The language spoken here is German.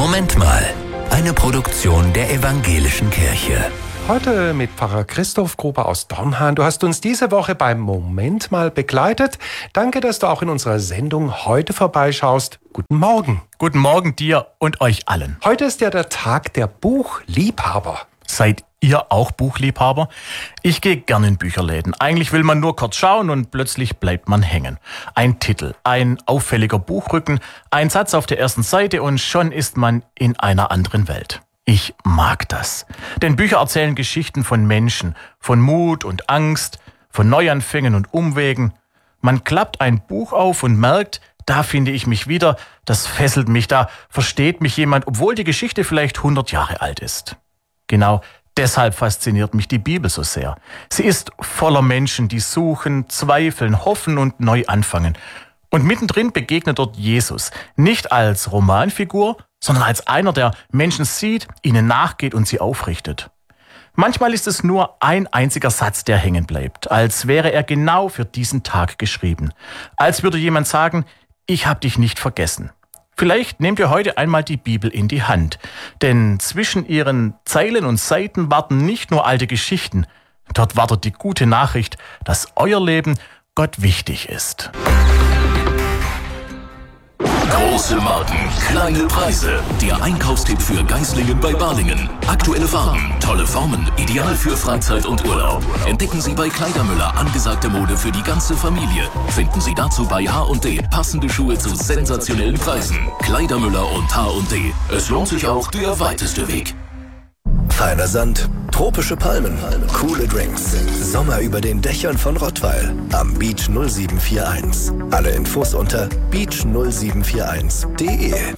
Moment mal, eine Produktion der Evangelischen Kirche. Heute mit Pfarrer Christoph Gruber aus Dornhahn. Du hast uns diese Woche beim Moment mal begleitet. Danke, dass du auch in unserer Sendung heute vorbeischaust. Guten Morgen. Guten Morgen dir und euch allen. Heute ist ja der Tag der Buchliebhaber. Seid ihr auch Buchliebhaber? Ich gehe gerne in Bücherläden. Eigentlich will man nur kurz schauen und plötzlich bleibt man hängen. Ein Titel, ein auffälliger Buchrücken, ein Satz auf der ersten Seite und schon ist man in einer anderen Welt. Ich mag das. Denn Bücher erzählen Geschichten von Menschen, von Mut und Angst, von Neuanfängen und Umwegen. Man klappt ein Buch auf und merkt, da finde ich mich wieder, das fesselt mich, da versteht mich jemand, obwohl die Geschichte vielleicht 100 Jahre alt ist. Genau deshalb fasziniert mich die Bibel so sehr. Sie ist voller Menschen, die suchen, zweifeln, hoffen und neu anfangen. Und mittendrin begegnet dort Jesus, nicht als Romanfigur, sondern als einer, der Menschen sieht, ihnen nachgeht und sie aufrichtet. Manchmal ist es nur ein einziger Satz, der hängen bleibt, als wäre er genau für diesen Tag geschrieben. Als würde jemand sagen, ich habe dich nicht vergessen. Vielleicht nehmt ihr heute einmal die Bibel in die Hand, denn zwischen ihren Zeilen und Seiten warten nicht nur alte Geschichten, dort wartet die gute Nachricht, dass euer Leben Gott wichtig ist. Große Marken, kleine Preise. Der Einkaufstipp für Geislingen bei Balingen. Aktuelle Farben, tolle Formen, ideal für Freizeit und Urlaub. Entdecken Sie bei Kleidermüller angesagte Mode für die ganze Familie. Finden Sie dazu bei H&D passende Schuhe zu sensationellen Preisen. Kleidermüller und H&D. Es lohnt sich auch der weiteste Weg. Feiner Sand, tropische Palmen, coole Drinks. Sommer über den Dächern von Rottweil am Beach 0741. Alle Infos unter beach0741.de.